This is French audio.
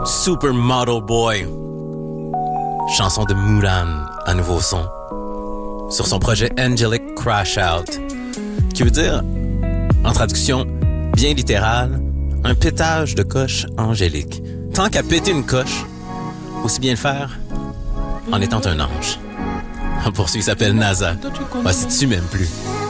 Supermodel Boy. Chanson de Mulan à nouveau son. Sur son projet Angelic Crash Out. Qui veut dire, en traduction bien littérale, un pétage de coche angélique. Tant qu'à péter une coche, aussi bien le faire en étant un ange. Pour ceux qui s'appellent NASA. Bah, si tu m'aimes plus.